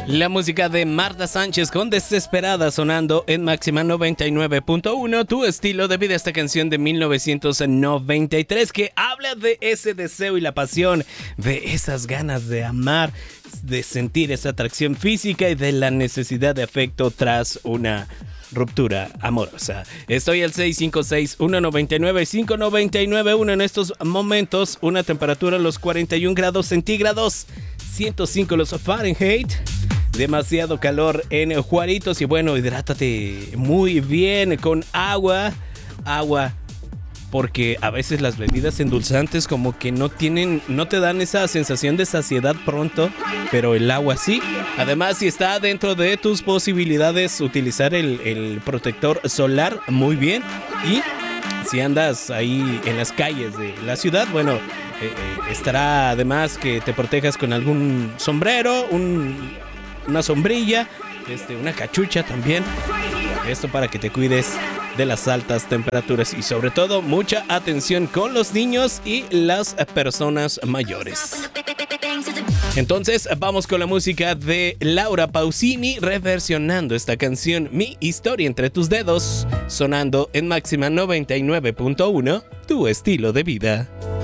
La música de Marta Sánchez con Desesperada sonando en Máxima 99.1, tu estilo de vida. Esta canción de 1993 que habla de ese deseo y la pasión, de esas ganas de amar, de sentir esa atracción física y de la necesidad de afecto tras una ruptura amorosa. Estoy al 656-199-5991 en estos momentos. Una temperatura a los 41 grados centígrados, 105 los Fahrenheit. Demasiado calor en Juaritos y bueno, hidrátate muy bien con agua, porque a veces las bebidas endulzantes como que no te dan esa sensación de saciedad pronto, pero el agua sí. Además, si está dentro de tus posibilidades utilizar el protector solar, muy bien. Y si andas ahí en las calles de la ciudad, bueno, estará además que te protejas con algún sombrero, una sombrilla, una cachucha también. Esto para que te cuides de las altas temperaturas y sobre todo mucha atención con los niños y las personas mayores. Entonces vamos con la música de Laura Pausini reversionando esta canción Mi historia entre tus dedos, sonando en Máxima 99.1, tu estilo de vida.